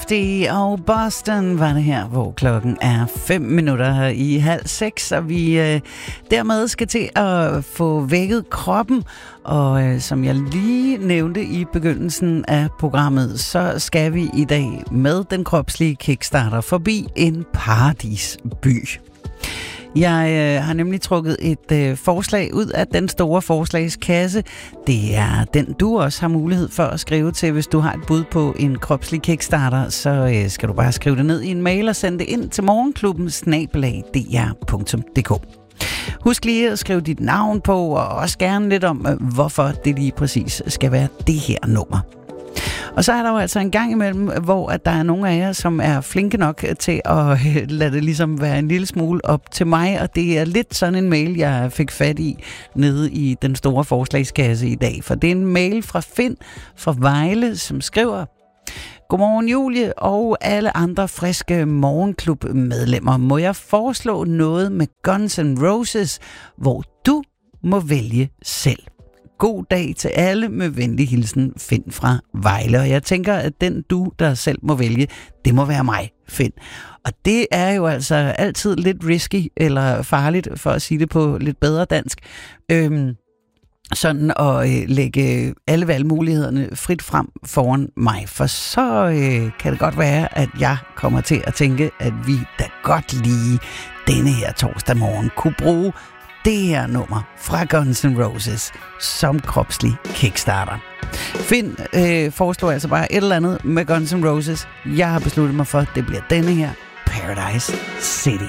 Nasty og Boston var det her, hvor klokken er 5 minutter i 5:30, og vi dermed skal til at få vækket kroppen. Og som jeg lige nævnte i begyndelsen af programmet, så skal vi i dag med den kropslige kickstarter forbi en paradisby. Jeg har nemlig trukket et forslag ud af den store forslagskasse. Det er den, du også har mulighed for at skrive til. Hvis du har et bud på en kropslig kickstarter, så skal du bare skrive det ned i en mail og sende det ind til morgenklubben@dr.dk. Husk lige at skrive dit navn på, og også gerne lidt om, hvorfor det lige præcis skal være det her nummer. Og så er der jo altså en gang imellem, hvor at der er nogle af jer, som er flinke nok til at lade det ligesom være en lille smule op til mig, og det er lidt sådan en mail, jeg fik fat i nede i den store forslagskasse i dag. For det er en mail fra Finn fra Vejle, som skriver: Godmorgen Julie og alle andre friske morgenklubmedlemmer. Må jeg foreslå noget med Guns N' Roses, hvor du må vælge selv? God dag til alle, med venlig hilsen, Finn fra Vejle. Og jeg tænker, at den du, der selv må vælge, det må være mig, Finn. Og det er jo altså altid lidt risky, eller farligt, for at sige det på lidt bedre dansk. Sådan at lægge alle valgmulighederne frit frem foran mig. For så kan det godt være, at jeg kommer til at tænke, at vi da godt lige denne her torsdag morgen kunne bruge det her nummer fra Guns N' Roses som kropslig kickstarter. Finn foreslår altså bare et eller andet med Guns N' Roses. Jeg har besluttet mig for, at det bliver denne her, Paradise City.